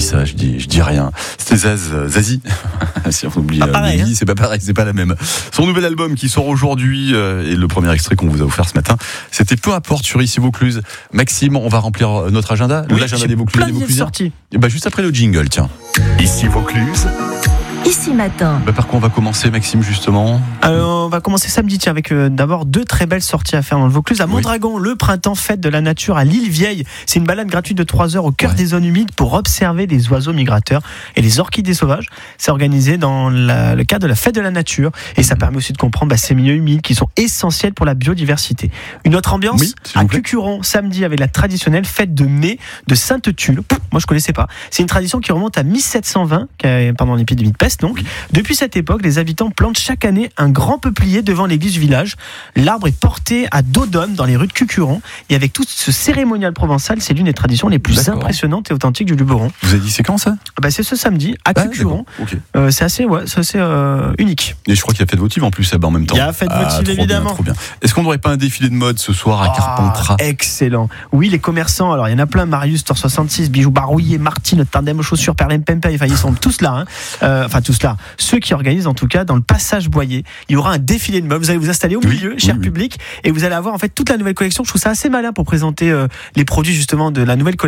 ça, je dis rien. C'était Zazie. Si on oublie Nelly, c'est pas pareil, c'est pas la même. Son nouvel album qui sort aujourd'hui et le premier extrait qu'on vous a offert ce matin, c'était Peu importe sur Ici Vaucluse. Maxime, on va remplir notre agenda, l'agenda des Vaucluse, des Vauclusiens. Et juste après le jingle, tiens. Ici Vaucluse. Ici Matin. Par quoi on va commencer, Maxime, justement? On va commencer samedi, tiens, avec d'abord 2 très belles sorties à faire dans le Vaucluse. À Mondragon, le printemps fête de la nature à l'île Vieille. C'est une balade gratuite de 3 heures au cœur des zones humides pour observer les oiseaux migrateurs et les orchidées sauvages. C'est organisé dans le cadre de la fête de la nature et ça permet aussi de comprendre ces milieux humides qui sont essentiels pour la biodiversité. Une autre ambiance à Cucuron, samedi, avec la traditionnelle fête de mai de Sainte-Tulle. Moi, je connaissais pas. C'est une tradition qui remonte à 1720, pendant l'épidémie de peste. Donc, depuis cette époque, les habitants plantent chaque année un grand peuplier devant l'église du village. L'arbre est porté à dos d'homme dans les rues de Cucuron. Et avec tout ce cérémonial provençal, c'est l'une des traditions les plus impressionnantes et authentiques du Luberon. Vous avez dit c'est quand ça? C'est ce samedi à Cucuron. C'est assez unique. Et je crois qu'il y a fête votive en plus en même temps. Il y a fête votive évidemment. Trop bien. Est-ce qu'on n'aurait pas un défilé de mode ce soir à Carpentras? Excellent. Oui, les commerçants, alors il y en a plein, Marius, Store 66, Bijoux Barouillé, Martine, Tandem aux chaussures, Perlem Pempey, ils sont tous là. Tous là. Ceux qui organisent en tout cas dans le passage Boyer, il y aura un défilé de mode. Vous allez vous installer au milieu, cher public, et vous allez avoir en fait toute la nouvelle collection. Je trouve ça assez malin pour présenter les produits justement de la nouvelle collection.